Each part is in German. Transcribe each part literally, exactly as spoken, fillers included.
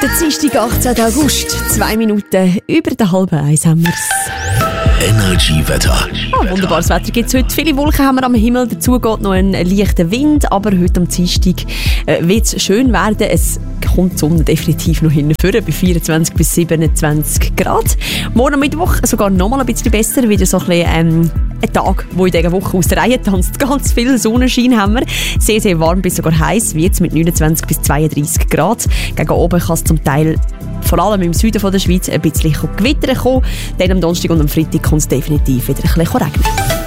Der Dienstag, achtzehnten August, zwei Minuten über der halben eins haben wir es. Energy-Wetter. Ah, wunderbares Wetter gibt es heute. Viele Wolken haben wir am Himmel. Dazu geht noch ein leichter Wind. Aber heute am Dienstag äh, wird es schön werden. Es kommt die Sonne definitiv noch hinführen bei vierundzwanzig bis siebenundzwanzig Grad. Morgen am Mittwoch sogar noch mal ein bisschen besser. Wieder so ein bisschen, ähm, ein Tag, wo in dieser Woche aus der Reihe tanzt. Ganz viel Sonnenschein haben wir. Sehr, sehr warm bis sogar heiß wird es mit neunundzwanzig bis zweiunddreißig Grad. Gegen oben kann es zum Teil vor allem im Süden von der Schweiz ein bisschen Gewitter kommen. Dann am Donnerstag und am Freitag kommt es definitiv wieder ein bisschen regnen.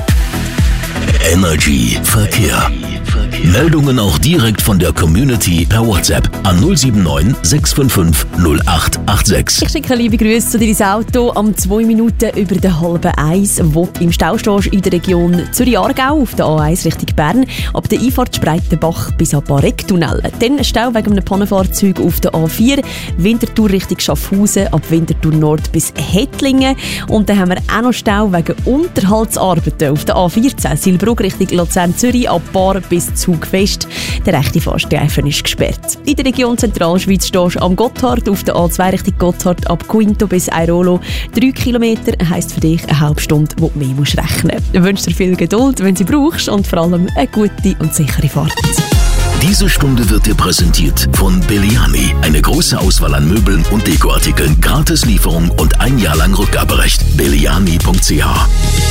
Energy Verkehr. Meldungen auch direkt von der Community per WhatsApp an null sieben neun sechs fünf fünf null acht acht sechs. Ich schicke liebe Grüße zu dir ins Auto am zwei Minuten über der halben eins, wo du im Stau stehst in der Region Zürich-Aargau auf der A eins Richtung Bern, ab der Einfahrt Spreitenbach bis an Bareck-Tunnel. Dann Stau wegen einem Pannenfahrzeug auf der A vier, Winterthur Richtung Schaffhausen, ab Winterthur Nord bis Hettlingen. Und dann haben wir auch noch Stau wegen Unterhaltsarbeiten auf der A vierzehn, Silbrugg Richtung Luzern-Zürich, ab Bar bis Zugfest. Der rechte Fahrstreifen ist gesperrt. In der Region Zentralschweiz stehst du am Gotthard auf der A zwei Richtung Gotthard ab Quinto bis Airolo. Drei Kilometer heisst für dich eine halbe Stunde, wo du mehr musst rechnen musst. Ich wünsche dir viel Geduld, wenn du sie brauchst, und vor allem eine gute und sichere Fahrt. Diese Stunde wird dir präsentiert von Belliani. Eine große Auswahl an Möbeln und Dekoartikeln, Gratislieferung und ein Jahr lang Rückgaberecht. belliani punkt c h.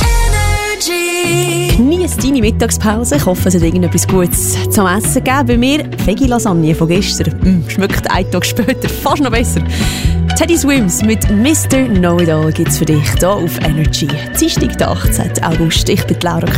Genieß deine Mittagspause. Ich hoffe, es hat irgendetwas Gutes zum Essen gegeben. Bei mir Veggie-Lasagne von gestern. Mm, schmeckt einen Tag später fast noch besser. Teddy Swims mit Mister Know-It-All gibt es für dich hier auf Energy. Dienstag, der achtzehnten August. Ich bin Laura